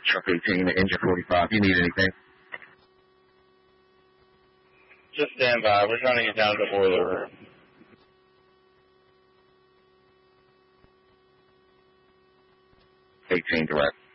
Truck 18 to engine 45. You need anything? Just stand by. We're trying to get down to the boiler room. 18 direct.